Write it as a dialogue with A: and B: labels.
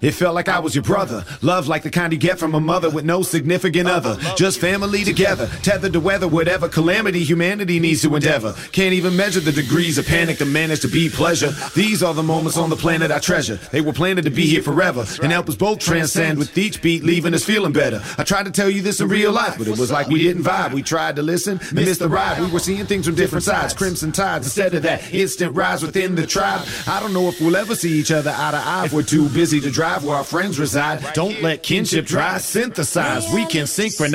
A: It felt like I was your brother. Love like the kind you get from a mother with no significant other. Just family together, tethered to weather whatever calamity humanity needs to endeavor. Can't even measure the degrees of panic to manage to be pleasure. These are the moments on the planet I treasure. They were planted to be here forever and help us both transcend with each beat, leaving us feeling better. I tried to tell you this in real life, but it was like we didn't vibe. We tried to listen, missed the ride. We were seeing things from different sides, crimson tides instead of that instant rise within the tribe. I don't know if we'll ever see each other eye to eye. We're too busy to drive where our friends reside. Don't let kinship dry, synthesize. We can synchronize.